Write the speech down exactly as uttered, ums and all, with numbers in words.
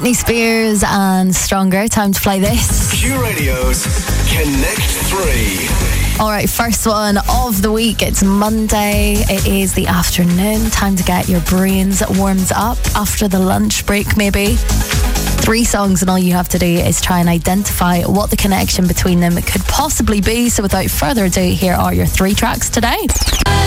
Britney Spears and Stronger. Time to play this. Q Radio's Connect Three. All right, first one of the week. It's Monday. It is the afternoon. Time to get your brains warmed up after the lunch break, maybe. Three songs, and all you have to do is try and identify what the connection between them could possibly be. So without further ado, here are your three tracks today.